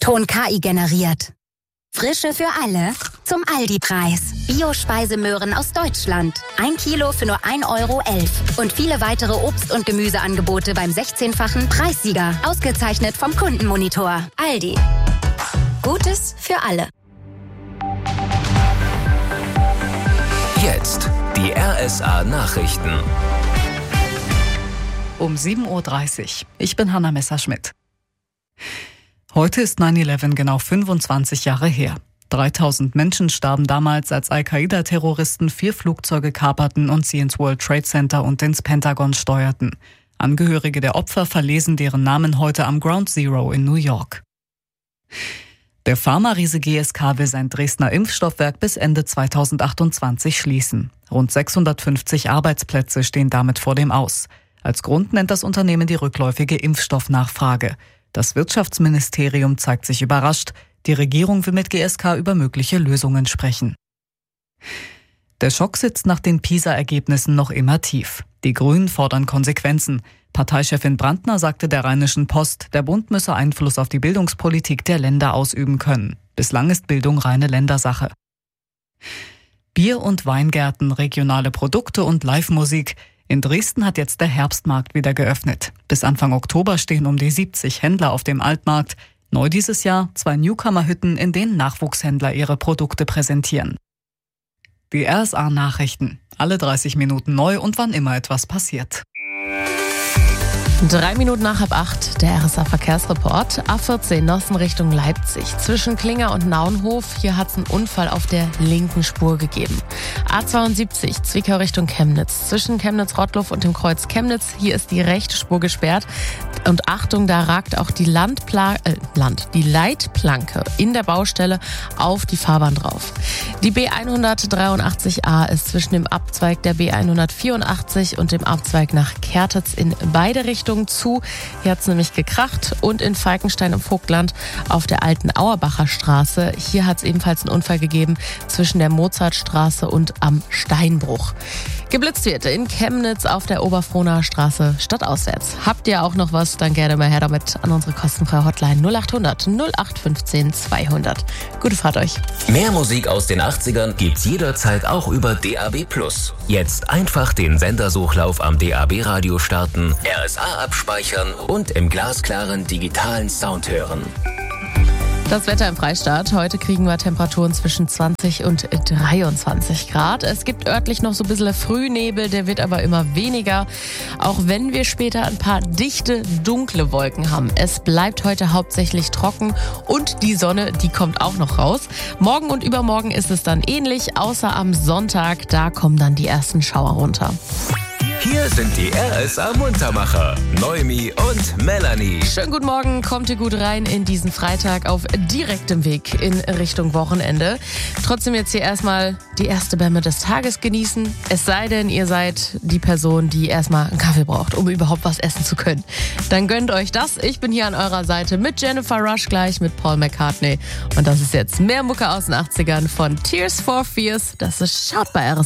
Ton KI generiert. Frische für alle zum Aldi-Preis. Bio-Speisemöhren aus Deutschland. 1 Kilo für nur 1,11 € und viele weitere Obst- und Gemüseangebote beim 16-fachen Preissieger. Ausgezeichnet vom Kundenmonitor. Aldi. Gutes für alle. Jetzt die RSA Nachrichten. Um 7:30 Uhr. Ich bin Hanna Messerschmidt. Heute ist 9/11 genau 25 Jahre her. 3000 Menschen starben damals, als Al-Qaida-Terroristen 4 Flugzeuge kaperten und sie ins World Trade Center und ins Pentagon steuerten. Angehörige der Opfer verlesen deren Namen heute am Ground Zero in New York. Der Pharma-Riese GSK will sein Dresdner Impfstoffwerk bis Ende 2028 schließen. Rund 650 Arbeitsplätze stehen damit vor dem Aus. Als Grund nennt das Unternehmen die rückläufige Impfstoffnachfrage. Das Wirtschaftsministerium zeigt sich überrascht. Die Regierung will mit GSK über mögliche Lösungen sprechen. Der Schock sitzt nach den PISA-Ergebnissen noch immer tief. Die Grünen fordern Konsequenzen. Parteichefin Brandner sagte der Rheinischen Post, der Bund müsse Einfluss auf die Bildungspolitik der Länder ausüben können. Bislang ist Bildung reine Ländersache. Bier- und Weingärten, regionale Produkte und Live-Musik. In Dresden hat jetzt der Herbstmarkt wieder geöffnet. Bis Anfang Oktober stehen um die 70 Händler auf dem Altmarkt. Neu dieses Jahr 2 Newcomer-Hütten, in denen Nachwuchshändler ihre Produkte präsentieren. Die RSA-Nachrichten. Alle 30 Minuten neu und wann immer etwas passiert. 3 Minuten nach 7:30, der RSA-Verkehrsreport. A14 Nossen Richtung Leipzig. Zwischen Klinger und Naunhof, hier hat es einen Unfall auf der linken Spur gegeben. A72 Zwickau Richtung Chemnitz. Zwischen Chemnitz-Rottluff und dem Kreuz Chemnitz, hier ist die rechte Spur gesperrt. Und Achtung, da ragt auch die Leitplanke in der Baustelle auf die Fahrbahn drauf. Die B183a ist zwischen dem Abzweig der B184 und dem Abzweig nach Kertitz in beide Richtungen zu. Hier hat es nämlich gekracht. Und in Falkenstein im Vogtland auf der alten Auerbacher Straße. Hier hat es ebenfalls einen Unfall gegeben zwischen der Mozartstraße und am Steinbruch. Geblitzt wird in Chemnitz auf der Oberfrohnaer Straße stadtauswärts. Habt ihr auch noch was, dann gerne mal her damit an unsere kostenfreie Hotline 0800 0815 200. Gute Fahrt euch. Mehr Musik aus den 80ern gibt's jederzeit auch über DAB+. Jetzt einfach den Sendersuchlauf am DAB-Radio starten, RSA abspeichern und im glasklaren digitalen Sound hören. Das Wetter im Freistaat. Heute kriegen wir Temperaturen zwischen 20 und 23 Grad. Es gibt örtlich noch so ein bisschen Frühnebel, der wird aber immer weniger. Auch wenn wir später ein paar dichte, dunkle Wolken haben. Es bleibt heute hauptsächlich trocken und die Sonne, die kommt auch noch raus. Morgen und übermorgen ist es dann ähnlich, außer am Sonntag. Da kommen dann die ersten Schauer runter. Hier sind die RSA Muntermacher, Noemi und Melanie. Schönen guten Morgen, kommt ihr gut rein in diesen Freitag auf direktem Weg in Richtung Wochenende. Trotzdem jetzt hier erstmal die erste Bämme des Tages genießen. Es sei denn, ihr seid die Person, die erstmal einen Kaffee braucht, um überhaupt was essen zu können. Dann gönnt euch das. Ich bin hier an eurer Seite mit Jennifer Rush gleich, mit Paul McCartney. Und das ist jetzt mehr Mucke aus den 80ern von Tears for Fears. Das ist Schaut bei RSA.